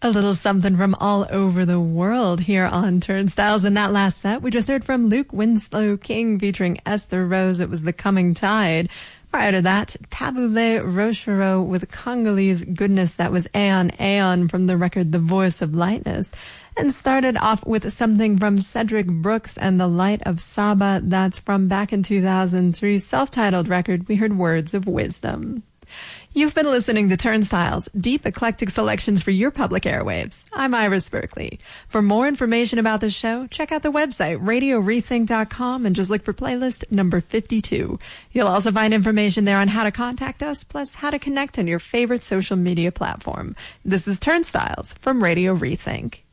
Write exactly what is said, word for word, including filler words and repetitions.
A little something from all over the world here on Turnstiles. In that last set, we just heard from Luke Winslow King featuring Esther Rose. It was The Coming Tide. Prior to that, Tabule Rochereau with Congolese goodness. That was Aeon Aeon from the record The Voice of Lightness. And started off with something from Cedric Brooks and The Light of Saba. That's from back in two thousand three, self-titled record. We heard Words of Wisdom. You've been listening to Turnstiles, deep eclectic selections for your public airwaves. I'm Iris Berkeley. For more information about the show, check out the website radio rethink dot com and just look for playlist number fifty-two. You'll also find information there on how to contact us, plus how to connect on your favorite social media platform. This is Turnstiles from Radio Rethink.